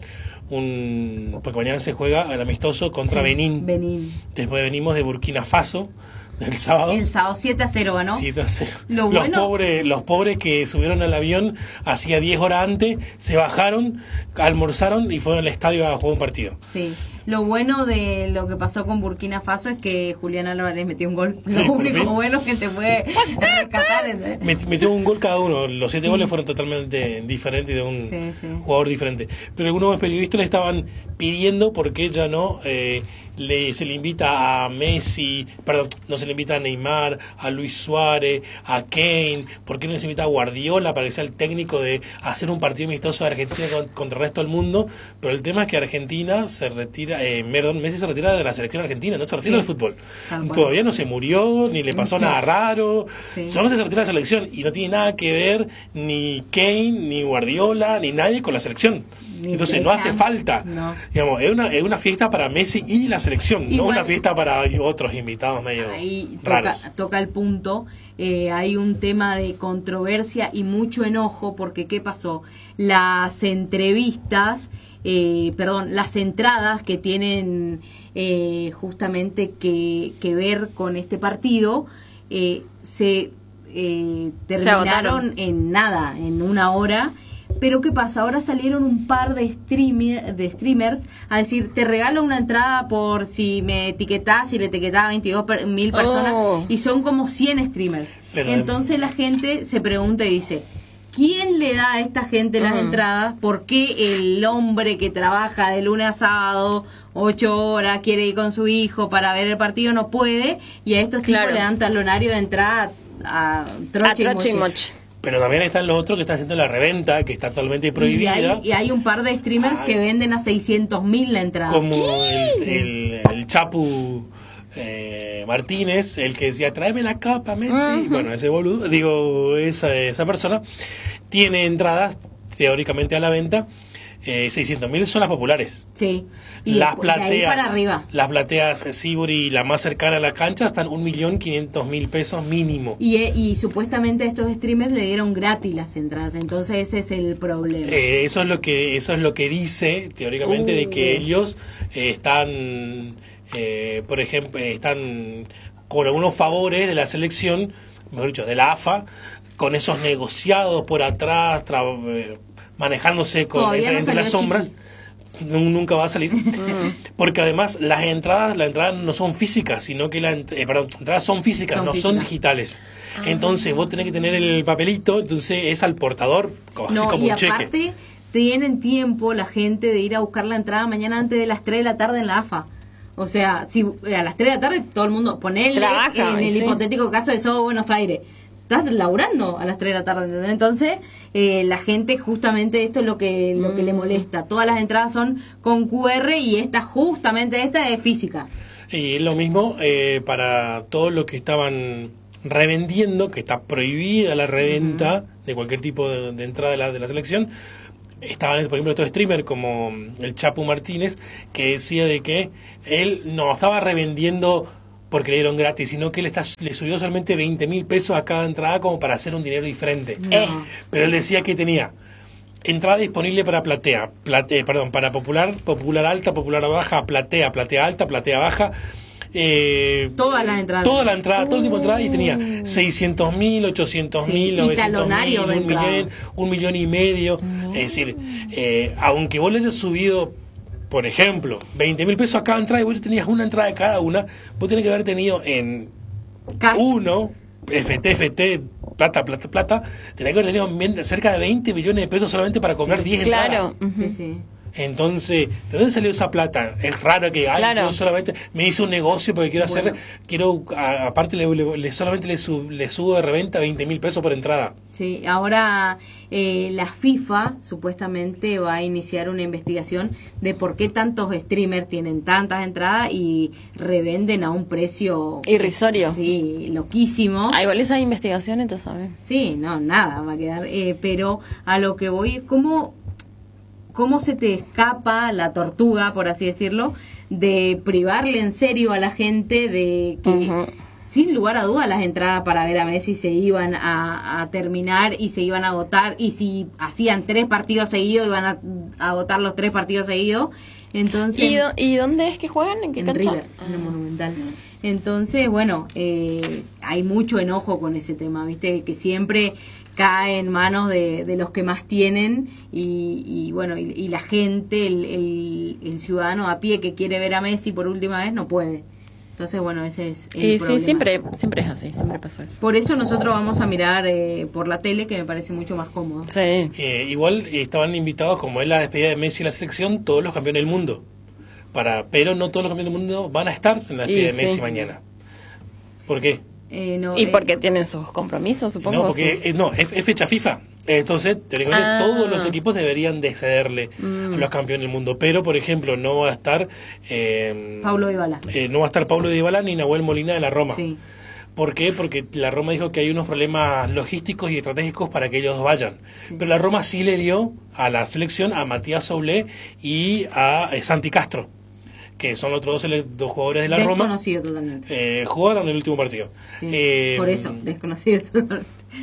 un porque mañana se juega el amistoso contra sí, Benín. Benín. Después venimos de Burkina Faso. El sábado. El sábado siete a cero ganó. siete a cero. Lo los, bueno... pobres, los pobres que subieron al avión hacía diez horas antes, se bajaron, almorzaron y fueron al estadio a jugar un partido. Sí. Lo bueno de lo que pasó con Burkina Faso es que Julián Álvarez metió un gol. Sí, lo único bueno que se puede rescatar. ¿eh? Metió un gol cada uno. Los siete sí. goles fueron totalmente diferentes de un sí, sí. jugador diferente. Pero algunos periodistas le estaban pidiendo por qué ya no... Eh, Le, se le invita a Messi, perdón, no se le invita a Neymar, a Luis Suárez, a Kane, ¿por qué no se invita a Guardiola para que sea el técnico de hacer un partido amistoso de Argentina contra, contra el resto del mundo? Pero el tema es que Argentina se retira, eh, perdón, Messi se retira de la selección argentina, no se retira sí. del fútbol. Ah, bueno. Todavía no se murió, ni le pasó sí. nada raro, sí. solamente se retira de la selección y no tiene nada que ver ni Kane, ni Guardiola, ni nadie con la selección. Entonces no hace falta, no. digamos, es una, es una fiesta para Messi y la selección, igual, no una fiesta para otros invitados medio ahí raros. Toca, toca el punto, eh, hay un tema de controversia y mucho enojo porque ¿qué pasó? Las entrevistas, eh, perdón, las entradas que tienen eh, justamente que, que ver con este partido eh, se eh, terminaron se en nada, en una hora. Pero ¿qué pasa? Ahora salieron un par de, streamer, de streamers a decir, te regalo una entrada por si me etiquetás, si le etiquetás a veintidós mil personas, oh. y son como cien streamers. Pero entonces la gente se pregunta y dice, ¿quién le da a esta gente las uh-huh. entradas? ¿Por qué el hombre que trabaja de lunes a sábado, ocho horas, quiere ir con su hijo para ver el partido, no puede? Y a estos claro. tipos le dan talonario de entrada a troche, a troche y moche. moche. Pero también están los otros que están haciendo la reventa, que está totalmente prohibida. Y hay, y hay un par de streamers Ay, que venden a seiscientos mil la entrada. Como el, el, el Chapu eh, Martínez, el que decía, tráeme la capa, Messi. Uh-huh. Bueno, ese boludo, digo, esa, esa persona tiene entradas teóricamente a la venta. Eh, seiscientos mil son las populares. Sí. Y las plateas, de ahí para arriba. Las plateas Sibori, la más cercana a la cancha, están un millón quinientos mil pesos mínimo. Y, y supuestamente a estos streamers le dieron gratis las entradas, entonces ese es el problema. Eh, eso es lo que eso es lo que dice teóricamente uh. de que ellos eh, están, eh, por ejemplo, están con algunos favores de la selección, mejor dicho, de la A F A, con esos negociados por atrás, tra- eh, manejándose con, entre, no entre las sombras. Chiqui. Nunca va a salir porque además las entradas las entradas no son físicas sino que las eh, perdón entradas son físicas son no físicas. Son digitales ah. Entonces vos tenés que tener el papelito, entonces es al portador como, no, así como y un cheque. Aparte tienen tiempo la gente de ir a buscar la entrada mañana antes de las tres de la tarde en la A F A. O sea, si a las tres de la tarde todo el mundo ponele Trabaja, en el sí. hipotético caso de Sodo Buenos Aires estás laburando a las tres de la tarde, ¿entendés? Entonces, eh, la gente justamente esto es lo que lo que le molesta. Todas las entradas son con Q R y esta, justamente esta es física. Y es lo mismo eh, para todos los que estaban revendiendo, que está prohibida la reventa uh-huh. de cualquier tipo de, de entrada de la, de la selección. Estaban, por ejemplo, estos streamers como el Chapu Martínez, que decía de que él no estaba revendiendo porque le dieron gratis, sino que él está, le subió solamente veinte mil pesos a cada entrada como para hacer un dinero diferente. No. Eh, pero él decía que tenía entrada disponible para platea, plate, perdón, para popular, popular alta, popular baja, platea, platea alta, platea baja. Eh, todas las entradas. Toda la entrada, uh. todo el tipo de entrada, y tenía seiscientos mil, ochocientos mil, novecientos mil, un millón, un millón y medio. Uh. Es decir, eh, aunque vos le hayas subido, por ejemplo, veinte mil pesos a cada entrada y vos tenías una entrada de cada una, vos tenés que haber tenido en Car- uno, F T, F T, plata, plata, plata, tenés que haber tenido cerca de veinte millones de pesos solamente para comprar sí, diez claro. entradas. Uh-huh. Sí, sí. Entonces, ¿de dónde salió esa plata? Es raro que ay, claro. yo solamente me hice un negocio porque quiero bueno. hacer, quiero, a, aparte le, le, le solamente le, sub, le subo de reventa veinte mil pesos por entrada. Sí, ahora eh, la FIFA supuestamente va a iniciar una investigación de por qué tantos streamers tienen tantas entradas y revenden a un precio irrisorio. Sí, loquísimo. Ah, igual esa investigación, entonces, ¿sabes? Sí, no, nada va a quedar. Eh, pero a lo que voy, ¿cómo, ¿cómo se te escapa la tortuga, por así decirlo, de privarle en serio a la gente de que... Uh-huh. Sin lugar a dudas, las entradas para ver a Messi se iban a, a terminar y se iban a agotar. Y si hacían tres partidos seguidos, iban a, a agotar los tres partidos seguidos. Entonces, ¿Y, do, ¿Y dónde es que juegan? ¿En qué en cancha? River, ah. en el Monumental. Entonces, bueno, eh, hay mucho enojo con ese tema, ¿viste? Que siempre cae en manos de, de los que más tienen. Y, y bueno, y, y la gente, el, el, el ciudadano a pie que quiere ver a Messi por última vez, no puede. Entonces, bueno, ese es el y problema. Sí, siempre, siempre es así, siempre pasa eso. Por eso nosotros vamos a mirar eh, por la tele, que me parece mucho más cómodo. Sí. Eh, igual eh, estaban invitados, como es la despedida de Messi en la selección, todos los campeones del mundo. Para, pero no todos los campeones del mundo van a estar en la despedida y de Messi sí. mañana. ¿Por qué? Eh, no, y eh, porque tienen sus compromisos, supongo. No, porque sus... eh, no, es, es fecha FIFA. Entonces, teóricamente, ah. todos los equipos deberían de cederle mm. a los campeones del mundo. Pero, por ejemplo, no va a estar... Eh, Paulo Dybala. Eh, no va a estar Paulo Dybala ni Nahuel Molina de la Roma. Sí. ¿Por qué? Porque la Roma dijo que hay unos problemas logísticos y estratégicos para que ellos vayan. Sí. Pero la Roma sí le dio a la selección a Matías Soulé y a eh, Santi Castro, que son los otros dos, dos jugadores de la Roma. Desconocido totalmente. Eh, jugaron en el último partido. Sí, eh, por eso, desconocido totalmente.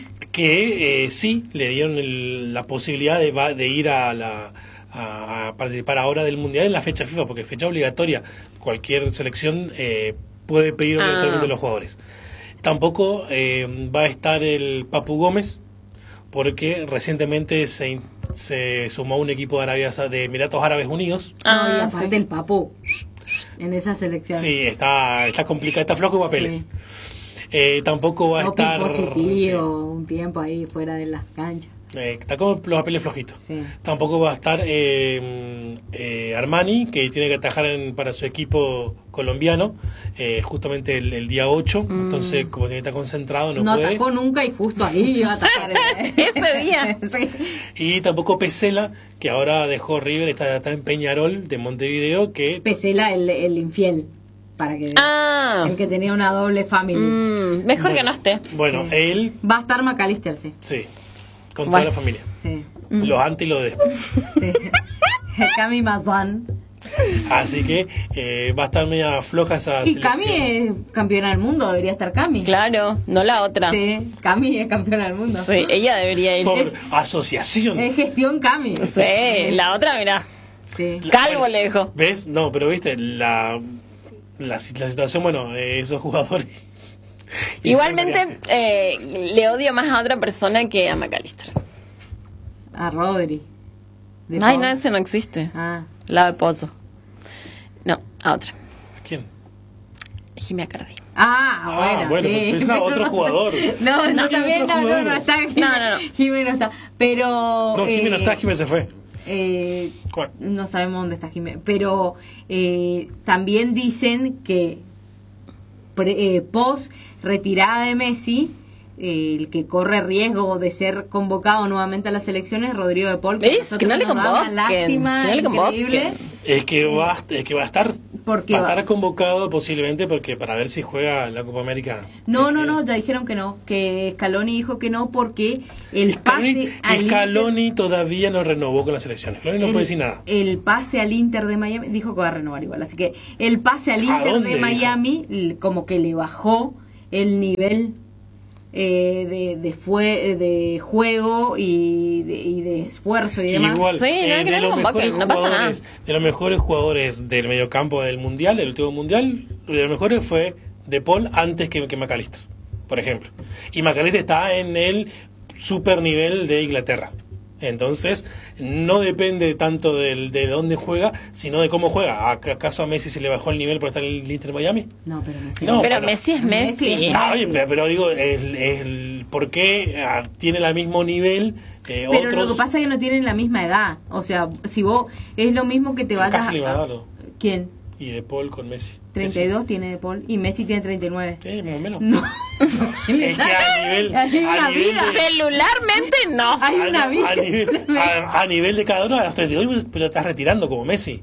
Que eh, sí le dieron el, la posibilidad de, de ir a, la, a, a participar ahora del Mundial en la fecha FIFA, porque es fecha obligatoria. Cualquier selección eh, puede pedir obligatoriamente ah. los jugadores. Tampoco eh, va a estar el Papu Gómez, porque recientemente se, se sumó a un equipo de Arabia de Emiratos Árabes Unidos. Ah, no, y aparte sí. el Papu en esa selección. Sí, está, está complicado, está flojo de papeles. Sí. Eh, tampoco va a no estar positivo, sí. un tiempo ahí fuera de las canchas. Eh, está con los papeles flojitos. Sí. Tampoco va a estar eh, eh, Armani, que tiene que atajar en, para su equipo colombiano, eh, justamente el, el día ocho. Mm. Entonces, como tiene que estar concentrado, no, no puede. No atajó nunca y justo ahí iba a atajar. Ese día. Sí. Y tampoco Pesela, que ahora dejó River, está, está en Peñarol de Montevideo. que Pesela, el, el infiel. Para que ah. el que tenía una doble family. Mm, mejor bueno, que no esté. Bueno, sí. él va a estar McAllister, sí. Sí, con bueno. toda la familia. Sí. Los antes y los después. Sí. Cami Mazán. Así que eh, va a estar media floja esa y selección. Cami es campeona del mundo, debería estar Cami. Claro, no la otra. Sí, Cami es campeona del mundo. Sí, ella debería ir. Por asociación. Es gestión Cami. Sí, la otra, mirá. Sí. Calvo bueno, le dejó. ¿Ves? No, pero viste, la, la, la situación, bueno, eh, esos jugadores... Igualmente, eh, le odio más a otra persona que a McAllister. A Rodri. Ay, no, ese no existe. Ah. La de Pozo. No, a otra. ¿A quién? Jimmy Cardi. Ah, bueno, ah, bueno, sí. es otro jugador. No, no, también no, no, no está. Jimmy, no, no, no. Jimmy no está. Pero. No, Jimmy eh, no está, Jimmy se fue. Eh, ¿Cuál? No sabemos dónde está Jimmy. Pero eh, también dicen que pre, eh, post retirada de Messi eh, el que corre riesgo de ser convocado nuevamente a las elecciones es Rodrigo de Paul. ¿Ves? Que no le nos da una convoquen. lástima Que no le increíble. convoquen. Es que va, es que va a estar, Porque va a va- estar convocado posiblemente porque para ver si juega la Copa América. No, Eh, no, no, ya dijeron que no, que Scaloni dijo que no porque el pase al Inter, Scaloni todavía no renovó con la selección. Scaloni no el, puede decir nada. el pase al Inter de Miami, dijo que va a renovar igual, así que el pase al ¿A Inter dónde de dijo? Miami l- como que le bajó el nivel eh, de, de, fue, de juego y de, y de esfuerzo y demás. Igual, Sí, no, eh, que de, no lo los convoquen, mejores no pasa nada. jugadores, de los mejores jugadores del mediocampo del Mundial, del último Mundial, de los mejores fue De Paul antes que, que McAllister, por ejemplo. Y McAllister está en el super nivel de Inglaterra. Entonces, no depende tanto del, de dónde juega, sino de cómo juega. ¿Acaso a Messi se le bajó el nivel por estar en el Inter de Miami? No, pero Messi, No, Pero pero- Messi es Messi. Messi. Ah, oye, pero, pero digo, el, el, ¿por qué ah, tiene el mismo nivel? Eh, pero otros, lo que pasa es que no tienen la misma edad. O sea, si vos es lo mismo que te vayas casi le va a a- dar, ¿no? ¿Quién? Y De Paul con Messi. treinta y dos tiene De Paul y Messi tiene treinta y nueve. Sí, más o menos. No. Es que a nivel, Hay una a nivel vida. de- Celularmente no. Hay una a, vida. a nivel, a, a nivel de cada uno, a los treinta y dos, pero estás retirando como Messi.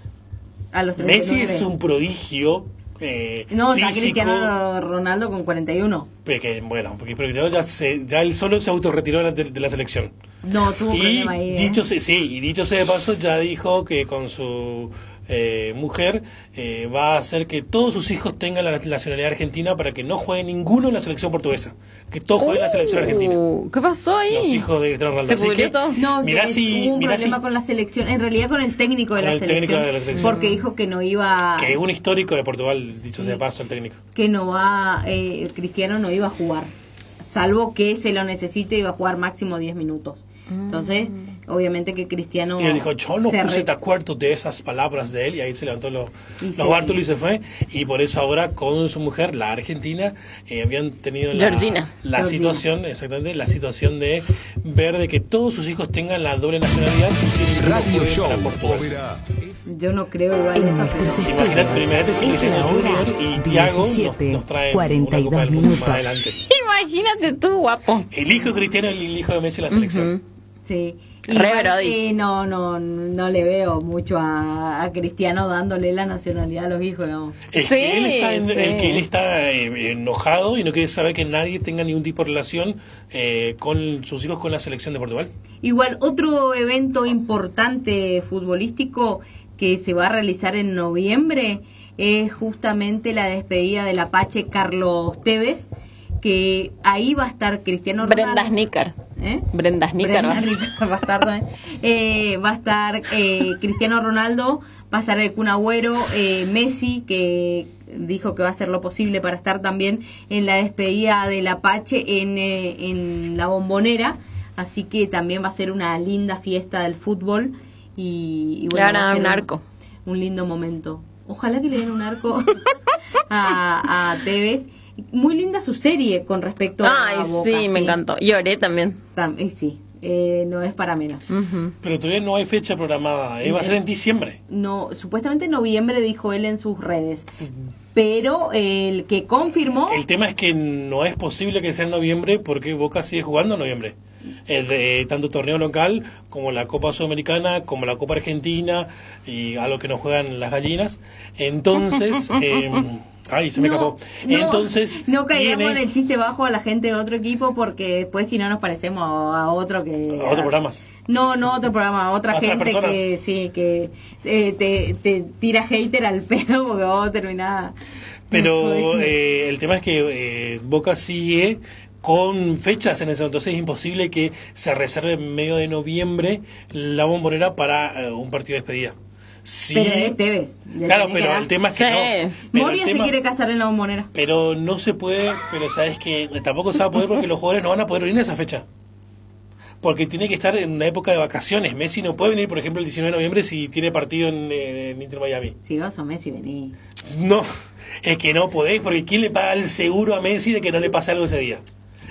A los treinta y nueve. Messi es un prodigio eh, No, está físico. Cristiano Ronaldo con cuarenta y uno. Pero que, bueno, porque pero Cristiano ya, se, ya él solo se autorretiró de la, de, de la selección. No, tuvo Y problema ahí. ¿eh? dicho se, sí, y dicho sea de paso, ya dijo que con su eh, mujer eh, va a hacer que todos sus hijos tengan la nacionalidad argentina para que no juegue ninguno en la selección portuguesa. Que todos jueguen en la selección argentina. Uh, ¿Qué pasó ahí? Los hijos de Cristiano Ronaldo. Se Así pudrió que, todo. No, mirá que si, hubo un mirá problema si- con la selección, en realidad con el técnico de, Con la el técnico selección, de la selección. porque dijo que no iba, que es un histórico de Portugal, dicho Sí. sea de paso, el técnico. que no va, eh, Cristiano no iba a jugar, salvo que se lo necesite, iba a jugar máximo diez minutos. Entonces, obviamente que Cristiano Y él dijo, yo no se puse re- de acuerdo de esas palabras de él, y ahí se levantó los, Y los se- bártulos y se fue. Y por eso ahora con su mujer, la argentina, eh, habían tenido la, Georgina. la Georgina. situación, exactamente, la situación de ver de que todos sus hijos tengan la doble nacionalidad y que ninguno Radio juegue Show para Portugal. Oberá. yo no creo igual En eso, nuestros pero- Imagínate, primero estudios si es Cristiano la hora Junior y Thiago nos, diecisiete, nos traen cuarenta y una Copa dos del Mundo más minutos. adelante. Imagínate tú, guapo. El hijo de Cristiano y el hijo de Messi en la selección. Sí. Re Igual, brodis. eh, no, no, no le veo mucho a, a Cristiano dándole la nacionalidad a los hijos, no. Es Sí, que él está, en- sí. el que él está eh, enojado y no quiere saber que nadie tenga ningún tipo de relación eh, con sus hijos con la selección de Portugal. Igual, otro evento importante futbolístico que se va a realizar en noviembre es justamente la despedida del Apache Carlos Tevez, que ahí va a estar Cristiano Ronaldo. Brenda Snicker. ¿Eh? Brenda Snicker. Brenda ¿va? Snicker va a estar también. Eh, va a estar eh, Cristiano Ronaldo, va a estar el Kun Agüero, eh, Messi, que dijo que va a hacer lo posible para estar también en la despedida del Apache en, eh, en la Bombonera, así que también va a ser una linda fiesta del fútbol y, y Le bueno, van a va dar ser un arco. un lindo momento. Ojalá que le den un arco a, a Tevez. Muy linda su serie con respecto Ay, a Boca. sí, me encantó. Lloré también. Tam- eh, sí, eh, no es para menos. Ujú. Pero todavía no hay fecha programada. eh, va a ser en diciembre. No, supuestamente en noviembre dijo él en sus redes, pero el que confirmó, El tema es que no es posible que sea en noviembre porque Boca sigue jugando en noviembre. Es de tanto torneo local como la Copa Sudamericana, como la Copa Argentina y algo que no juegan las gallinas. Entonces, eh, ay, se me no, escapó. no, Entonces, no caigamos viene en el chiste bajo a la gente de otro equipo porque después si no nos parecemos a, a otro que... a otros programas. No, no otro programa, a otra A otras gente personas. que sí, que eh, te, te tira hater al pedo porque vamos a terminar... Pero eh, el tema es que eh, Boca sigue con fechas en eso, entonces es imposible que se reserve en medio de noviembre la Bombonera para eh, un partido de despedida. Sí, Pero es Tevez. ya claro, tiene que pero dar. el tema es que Sí. no. Pero Moria el se tema- quiere casar en la bombonera. Pero no se puede, pero sabes que tampoco se va a poder porque los jugadores no van a poder venir a esa fecha. Porque tiene que estar en una época de vacaciones. Messi no puede venir, por ejemplo, el diecinueve de noviembre si tiene partido en, eh, en Inter Miami. Si vos sos Messi, vení. No, es que no podés, porque ¿quién le paga el seguro a Messi de que no le pase algo ese día?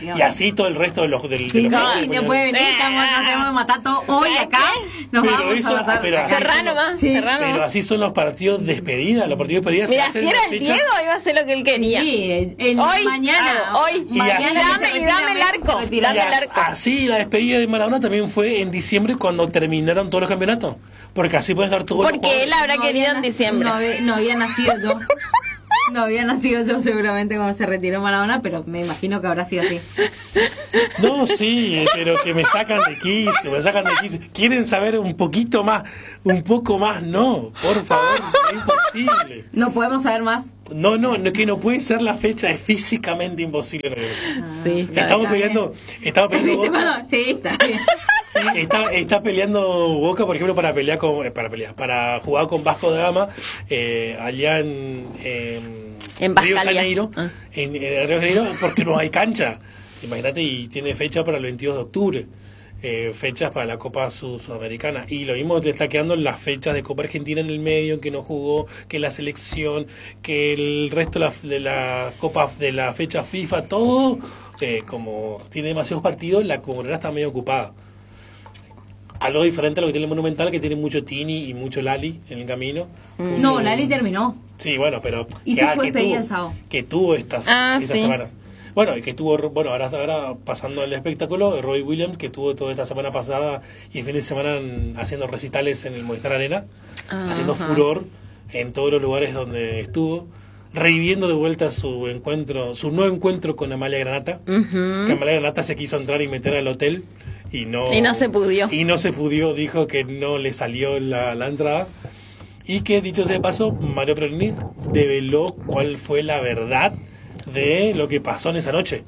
Y así todo el resto de los del Sí, de los no, sí, no puede venir, estamos, nos tenemos que matar todo hoy acá, nos Pero vamos eso- a matar. pero así Serrano son- más, Sí. Serrano Pero más. así son los partidos de despedida. Los partidos de despedida Mira, se hacen si en era la el fecha- Diego, iba a hacer lo que él quería. Sí, el, el Hoy, mañana, hago, hoy, Y mañana así- que y dame, se y dame el retira arco, Messi, se retira Y dame el as- arco. así la despedida de Maradona también fue en diciembre cuando terminaron todos los campeonatos. Porque así pueden estar todos los Porque jugadores. él habrá No querido había en nac- diciembre. No, había- no había nacido yo. No había nacido yo seguramente cuando se retiró Maradona, pero me imagino que habrá sido así. No, sí, eh, pero que me sacan de quicio, me sacan de quicio. ¿Quieren saber un poquito más? Un poco más, no, por favor, es imposible. No podemos saber más. No, no, no, que no puede ser la fecha, es físicamente imposible. Sí, está, Estamos está peleando, estamos peleando ¿Viste, Boca, mano? Sí, está bien. está, está peleando Boca, por ejemplo, para pelear con, eh, para pelear, para jugar con Vasco da Gama, eh, allá en, en, En Río de Bascalia. Janeiro, Ah. en, en Río de Janeiro, porque no hay cancha. Imagínate, y tiene fecha para el veintidós de octubre. Eh, fechas para la Copa Sud- Sudamericana, y lo mismo le está quedando las fechas de Copa Argentina en el medio, que no jugó, que la selección, que el resto de la, de la Copa, de la fecha FIFA, todo, eh, como tiene demasiados partidos, la comunidad está medio ocupada. Algo diferente a lo que tiene el Monumental, que tiene mucho Tini y mucho Lali en el camino. Mm. No, Lali terminó. Sí, bueno, pero Hizo que, su ah, que despedida tuvo, el sábado. que tuvo estas, Ah, estas sí. semanas. Bueno, y que tuvo, bueno, ahora, ahora pasando el espectáculo, Roy Williams, que tuvo toda esta semana pasada y el fin de semana en- haciendo recitales en el Movistar Arena, haciendo Ajá. furor en todos los lugares donde estuvo, reviviendo de vuelta su encuentro, su nuevo encuentro con Amalia Granata, Ujú. que Amalia Granata se quiso entrar y meter al hotel y no, Y no se pudió. y no se pudió, dijo que no le salió la, la entrada. Y que, dicho sea de paso, Mario Peroni develó cuál fue la verdad de lo que pasó en esa noche.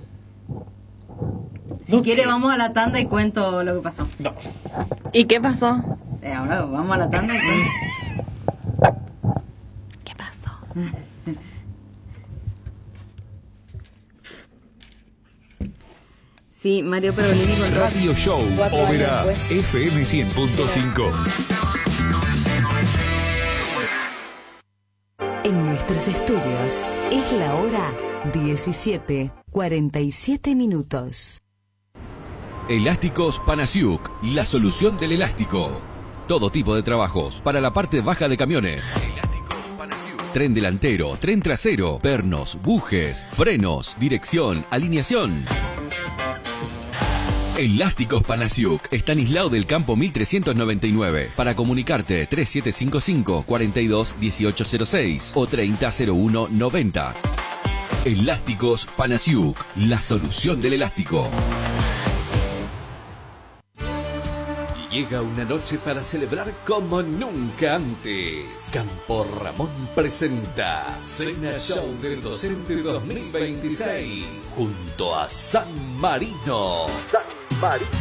Si No, quiere, que- vamos a la tanda y cuento lo que pasó. No. ¿Y qué pasó? Eh, ahora vamos a la tanda y cuento. ¿Qué pasó? Sí, Mario Perolini contó. Radio Show Cuatro años Oberá después. F M cien punto cinco. En nuestros estudios es la hora diecisiete, cuarenta y siete minutos. Elásticos Panasiuk, la solución del elástico. Todo tipo de trabajos para la parte baja de camiones. Elásticos Panasiuk. Tren delantero, tren trasero, pernos, bujes, frenos, dirección, alineación. Elásticos Panasiuk, Estanislao del Campo mil trescientos noventa y nueve. Para comunicarte tres siete cinco cinco, cuatro dos uno ocho cero seis o treinta cero uno noventa. Elásticos Panasiuk, la solución del elástico. Llega una noche para celebrar como nunca antes. Campo Ramón presenta Cena Show del Docente dos mil veintiséis junto a San Marino. San Marino.